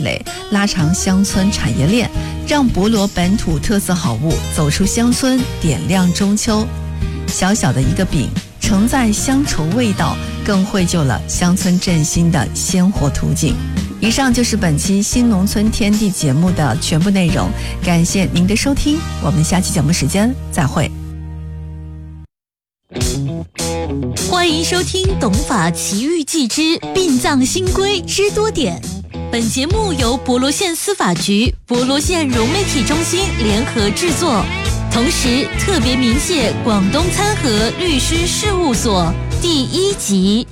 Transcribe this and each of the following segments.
垒，拉长乡村产业链，让博罗本土特色好物走出乡村，点亮中秋。小小的一个饼，承载乡愁味道，更绘就了乡村振兴的鲜活图景。以上就是本期新农村天地节目的全部内容，感谢您的收听，我们下期节目时间再会。 欢迎收听《董法奇遇记之殡葬新规知多点》。本节目由博罗县司法局、博罗县融媒体中心联合制作，同时特别鸣谢广东参合律师事务所。第1集。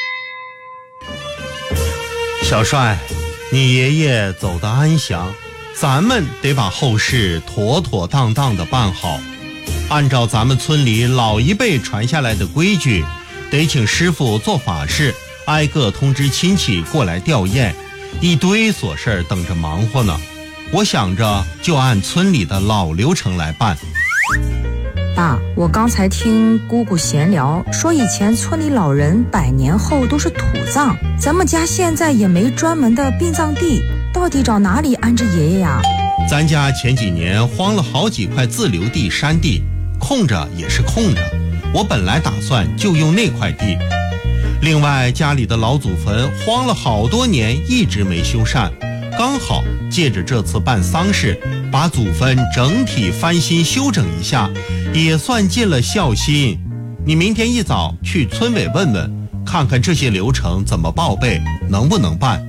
小帅，你爷爷走得安详，咱们得把后事妥妥当当的办好。按照咱们村里老一辈传下来的规矩，得请师傅做法事，挨个通知亲戚过来吊唁，一堆琐事等着忙活呢。我想着就按村里的老流程来办。 爸，我刚才听姑姑闲聊，说以前村里老人100年后都是土葬，咱们家现在也没专门的殡葬地，到底找哪里安置爷爷呀？ 咱家前几年荒了好几块自留地山地，空着也是空着，我本来打算就用那块地。另外家里的老祖坟荒了好多年，一直没修缮，刚好借着这次办丧事，把祖坟整体翻新修整一下，也算尽了孝心。你明天一早去村委问问，看看这些流程怎么报备，能不能办。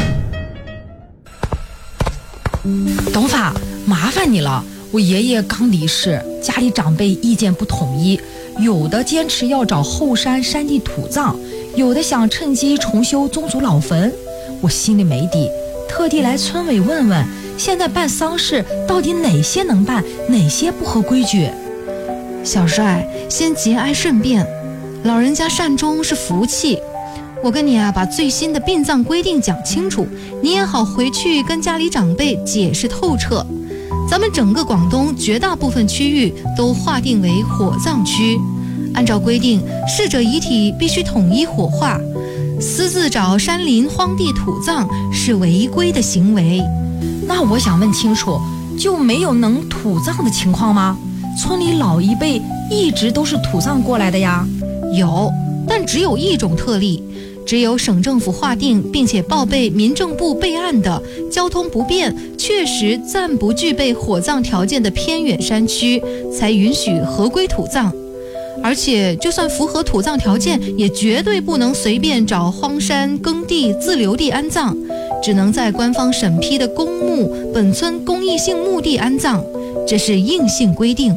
董法，麻烦你了，我爷爷刚离世，家里长辈意见不统一，有的坚持要找后山山地土葬，有的想趁机重修宗族老坟，我心里没底，特地来村委问问，现在办丧事到底哪些能办，哪些不合规矩？ 小帅，先节哀顺变，老人家善终是福气。我跟你把最新的殡葬规定讲清楚，你也好回去跟家里长辈解释透彻。咱们整个广东绝大部分区域都划定为火葬区，按照规定，逝者遗体必须统一火化，私自找山林荒地土葬是违规的行为。 那我想问清楚，就没有能土葬的情况吗？村里老一辈一直都是土葬过来的呀。 有，但只有一种特例，只有省政府划定并且报备民政部备案的交通不便、确实暂不具备火葬条件的偏远山区，才允许合规土葬。而且就算符合土葬条件，也绝对不能随便找荒山耕地自留地安葬，只能在官方审批的公墓、本村公益性墓地安葬，这是硬性规定。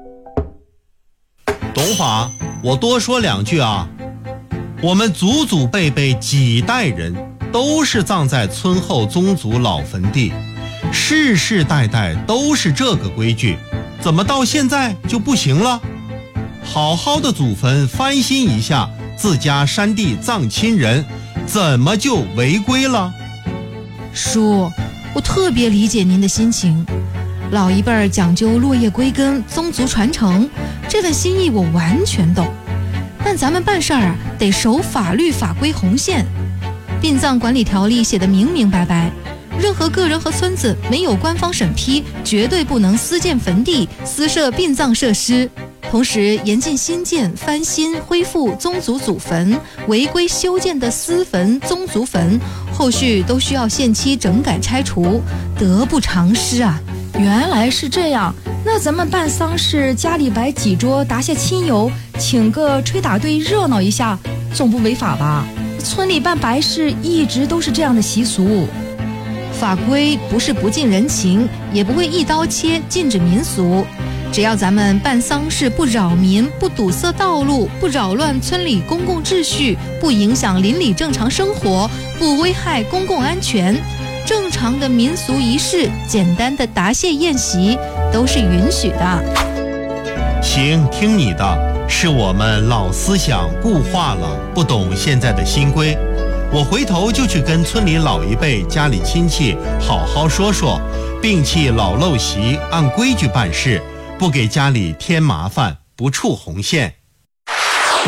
董法，我多说2句啊。我们祖祖辈辈几代人都是葬在村后宗族老坟地，世世代代都是这个规矩，怎么到现在就不行了？好好的祖坟翻新一下，自家山地葬亲人，怎么就违规了？ 叔，我特别理解您的心情，老一辈讲究落叶归根、宗族传承，这份心意我完全懂。但咱们办事儿得守法律法规红线。殡葬管理条例写得明明白白，任何个人和村子没有官方审批，绝对不能私建坟地、私设殡葬设施。同时严禁新建、翻新、恢复宗族祖坟，违规修建的私坟、宗族坟，后续都需要限期整改拆除，得不偿失啊！ 原来是这样，那咱们办丧事，家里摆几桌，答谢亲友，请个吹打队热闹一下，总不违法吧？村里办白事一直都是这样的习俗。 法规不是不近人情，也不会一刀切禁止民俗。只要咱们办丧事不扰民、不堵塞道路、不扰乱村里公共秩序、不影响邻里正常生活、不危害公共安全，正常的民俗仪式、简单的答谢宴席都是允许的。 行，听你的，是我们老思想固化了，不懂现在的新规。我回头就去跟村里老一辈、家里亲戚好好说说，摒弃老陋习，按规矩办事，不给家里添麻烦，不触红线。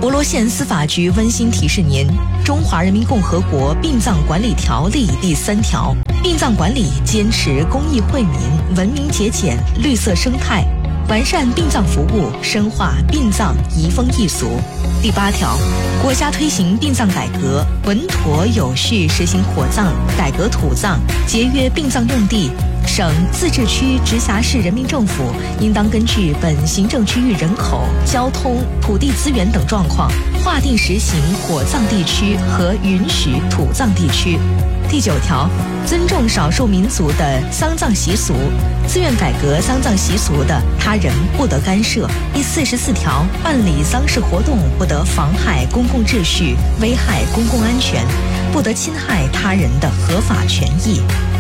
博罗县司法局温馨提示您：《中华人民共和国殡葬管理条例》第3条，殡葬管理坚持公益惠民、文明节俭、绿色生态，完善殡葬服务，深化殡葬移风易俗。第8条，国家推行殡葬改革，稳妥有序实行火葬、改革土葬、节约殡葬用地。省、自治区、直辖市人民政府应当根据本行政区域人口、交通、土地资源等状况，划定实行火葬地区和允许土葬地区。第9条，尊重少数民族的丧葬习俗，自愿改革丧葬习俗的，他人不得干涉。第44条，办理丧事活动不得妨害公共秩序，危害公共安全，不得侵害他人的合法权益。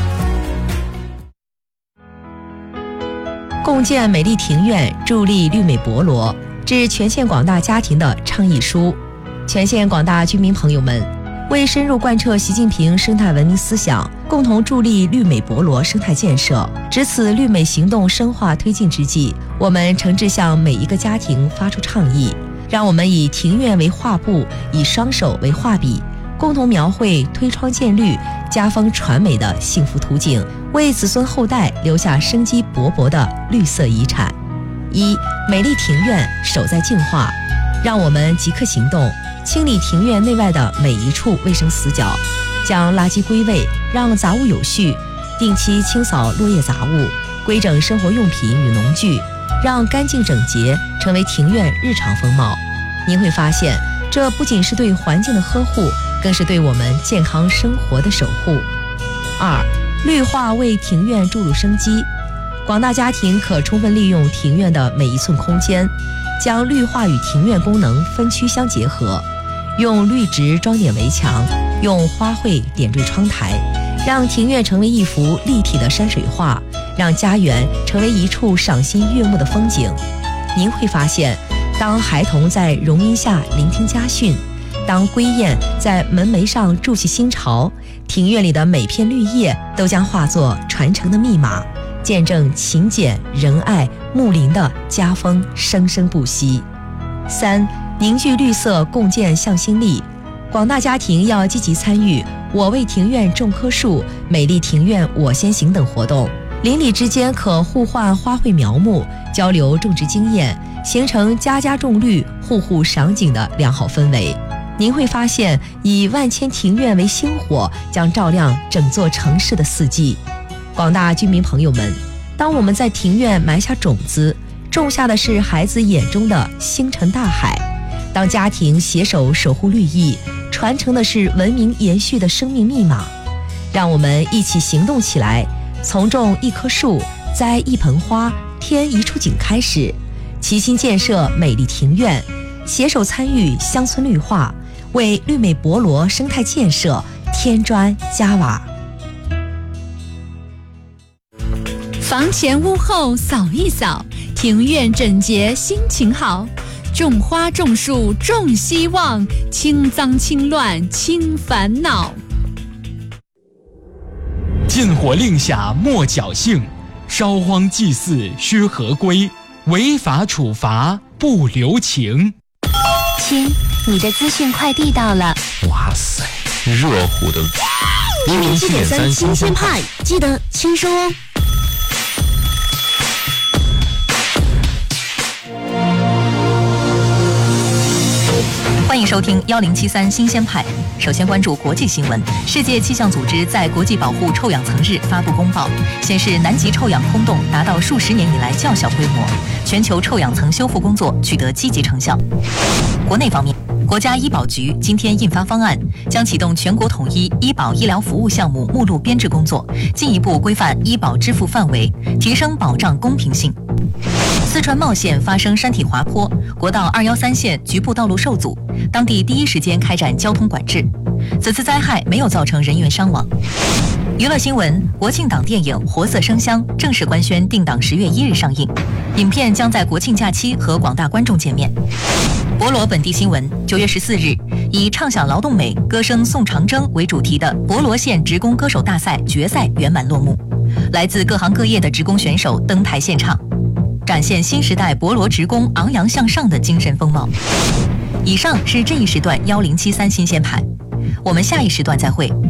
共建美丽庭院，助力绿美博罗，致全县广大家庭的倡议书。全县广大居民朋友们，为深入贯彻习近平生态文明思想，共同助力绿美博罗生态建设，值此绿美行动深化推进之际，我们诚挚向每一个家庭发出倡议，让我们以庭院为画布，以双手为画笔，共同描绘推窗见绿、家风传美的幸福图景，为子孙后代留下生机勃勃的绿色遗产。1. 美丽庭院，守在净化，让我们即刻行动，清理庭院内外的每一处卫生死角，将垃圾归位，让杂物有序，定期清扫落叶杂物，规整生活用品与农具，让干净整洁成为庭院日常风貌。您会发现，这不仅是对环境的呵护，更是对我们健康生活的守护。2. 绿化为庭院注入生机，广大家庭可充分利用庭院的每一寸空间，将绿化与庭院功能分区相结合，用绿植装点围墙，用花卉点缀窗台，让庭院成为一幅立体的山水画，让家园成为一处赏心悦目的风景。您会发现，当孩童在榕荫下聆听家训，当归雁在门楣上筑起新巢，庭院里的每片绿叶都将化作传承的密码，见证勤俭仁爱睦邻的家风生生不息。3. 凝聚绿色，共建向心力，广大家庭要积极参与我为庭院种棵树、美丽庭院我先行等活动，邻里之间可互换花卉苗木，交流种植经验，形成家家种绿、户户赏景的良好氛围。您会发现，以万千庭院为星火，将照亮整座城市的四季。广大居民朋友们，当我们在庭院埋下种子，种下的是孩子眼中的星辰大海；当家庭携手守护绿意，传承的是文明延续的生命密码。让我们一起行动起来，从种一棵树、栽一盆花、添一处景开始，齐心建设美丽庭院，携手参与乡村绿化，为绿美博罗生态建设添砖加瓦。 房前屋后扫一扫，庭院整洁心情好。种花种树种希望，清脏清乱清烦恼。 禁火令下莫侥幸，烧荒祭祀须合规，违法处罚不留情。 亲，你的资讯快递到了。 哇塞，热乎的107.3新鲜派， 记得签收哦。 欢迎收听1073新鲜派。首先关注国际新闻。世界气象组织在国际保护臭氧层日发布公报，显示南极臭氧空洞达到数十年以来较小规模，全球臭氧层修复工作取得积极成效。国内方面，国家医保局今天印发方案，将启动全国统一医保医疗服务项目目录编制工作，进一步规范医保支付范围，提升保障公平性。四川茂县发生山体滑坡，国道213线局部道路受阻，当地第一时间开展交通管制。此次灾害没有造成人员伤亡。娱乐新闻：国庆档电影《活色生香》正式官宣定档10月1日上映，影片将在国庆假期和广大观众见面。博罗本地新闻：9月14日，以畅享劳动美、歌声宋长征为主题的博罗县职工歌手大赛决赛圆满落幕，来自各行各业的职工选手登台献唱，展现新时代博罗职工昂扬向上的精神风貌。 以上是这一时段1073新鲜盘，我们下一时段再会。